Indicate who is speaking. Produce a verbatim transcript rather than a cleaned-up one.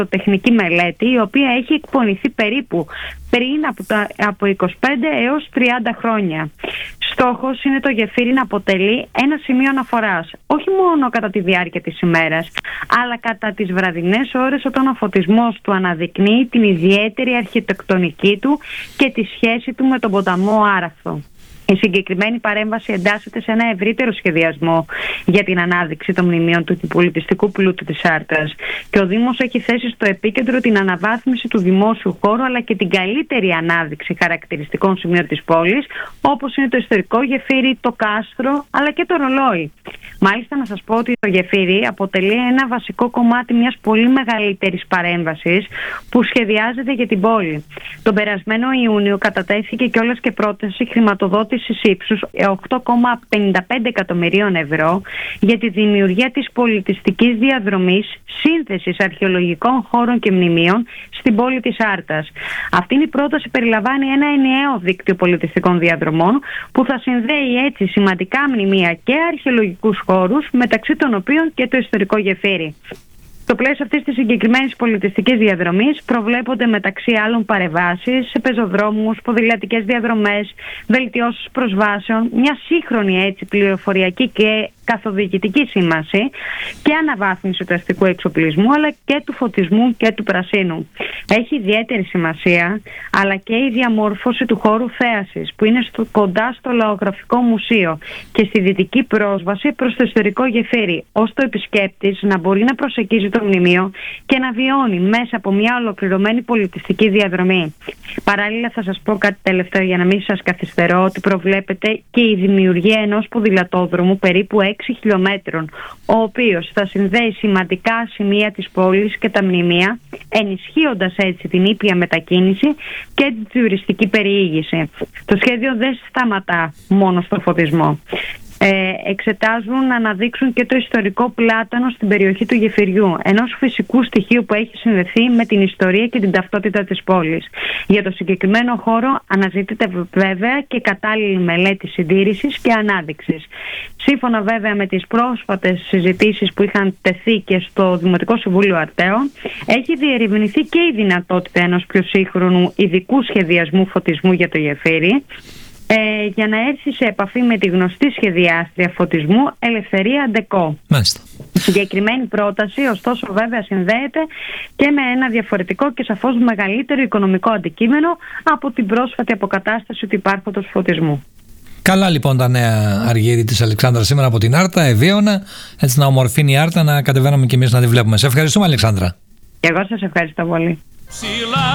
Speaker 1: τεχνική μελέτη, η οποία έχει εκπονηθεί περίπου πριν από, τα, από είκοσι πέντε έως τριάντα χρόνια. Στόχος είναι το γεφύρι να αποτελεί ένα σημείο αναφοράς, όχι μόνο κατά τη διάρκεια της ημέρας, αλλά κατά τις βραδινές ώρες, όταν ο φωτισμός του αναδεικνύει την ιδιαίτερη αρχιτεκτονική του και τη σχέση του με τον ποταμό Άραχθο. Η συγκεκριμένη παρέμβαση εντάσσεται σε ένα ευρύτερο σχεδιασμό για την ανάδειξη των μνημείων του πολιτιστικού πλούτου της Άρτας. Και ο Δήμος έχει θέσει στο επίκεντρο την αναβάθμιση του δημόσιου χώρου, αλλά και την καλύτερη ανάδειξη χαρακτηριστικών σημείων της πόλης, όπως είναι το ιστορικό γεφύρι, το κάστρο, αλλά και το ρολόι. Μάλιστα, να σας πω ότι το γεφύρι αποτελεί ένα βασικό κομμάτι μιας πολύ μεγαλύτερης παρέμβασης που σχεδιάζεται για την πόλη. Τον περασμένο Ιούνιο κατατέθηκε κιόλας και πρόταση χρηματοδότησης ύψους οκτώ κόμμα πενήντα πέντε εκατομμυρίων ευρώ για τη δημιουργία της πολιτιστικής διαδρομής σύνθεσης αρχαιολογικών χώρων και μνημείων στην πόλη της Άρτας. Αυτή η πρόταση περιλαμβάνει ένα ενιαίο δίκτυο πολιτιστικών διαδρομών που θα συνδέει έτσι σημαντικά μνημεία και αρχαιολογικούς χώρους, μεταξύ των οποίων και το ιστορικό γεφύρι. Στο πλαίσιο αυτής της συγκεκριμένης πολιτιστικής διαδρομής προβλέπονται μεταξύ άλλων παρεμβάσεις σε πεζοδρόμους, ποδηλατικές διαδρομές, βελτιώσεις προσβάσεων, μια σύγχρονη έτσι πληροφοριακή και καθοδηγητική σήμανση και αναβάθμιση του αστικού εξοπλισμού, αλλά και του φωτισμού και του πρασίνου. Έχει ιδιαίτερη σημασία, αλλά και η διαμόρφωση του χώρου θέασης, που είναι στο, κοντά στο Λαογραφικό Μουσείο και στη δυτική πρόσβαση προς το ιστορικό γεφύρι, ώστε ο επισκέπτης να μπορεί να προσεγγίζει το μνημείο και να βιώνει μέσα από μια ολοκληρωμένη πολιτιστική διαδρομή. Παράλληλα, θα σας πω κάτι τελευταίο για να μην σας καθυστερώ, ότι προβλέπεται και η δημιουργία ενός ποδηλατόδρομου περίπου έξι χιλιόμετρων, ο οποίος θα συνδέει σημαντικά σημεία της πόλης και τα μνημεία, ενισχύοντας έτσι την ήπια μετακίνηση και την τουριστική περιήγηση. Το σχέδιο δεν σταματά μόνο στο φωτισμό. Ε, εξετάζουν να αναδείξουν και το ιστορικό πλάτανο στην περιοχή του γεφυριού, ενός φυσικού στοιχείου που έχει συνδεθεί με την ιστορία και την ταυτότητα της πόλης. Για το συγκεκριμένο χώρο αναζητείται βέβαια και κατάλληλη μελέτη συντήρησης και ανάδειξης. Σύμφωνα βέβαια με τις πρόσφατες συζητήσεις που είχαν τεθεί και στο Δημοτικό Συμβούλιο Αρτέων, έχει διερευνηθεί και η δυνατότητα ενός πιο σύγχρονου ειδικού σχεδιασμού φωτισμού για το γεφύρι, Ε, για να έρθει σε επαφή με τη γνωστή σχεδιάστρια φωτισμού Ελευθερία Ντεκό.
Speaker 2: Μάλιστα.
Speaker 1: Η συγκεκριμένη πρόταση, ωστόσο, βέβαια συνδέεται και με ένα διαφορετικό και σαφώς μεγαλύτερο οικονομικό αντικείμενο από την πρόσφατη αποκατάσταση του υπάρχοντος φωτισμού.
Speaker 2: Καλά λοιπόν τα νέα, Αργύρη, της Αλεξάνδρας σήμερα από την Άρτα, ευίωνα, έτσι να ομορφύνει η Άρτα, να κατεβαίνουμε κι εμείς να τη βλέπουμε. Σε ευχαριστούμε, Αλεξάνδρα.
Speaker 1: Και εγώ σας ευχαριστώ πολύ.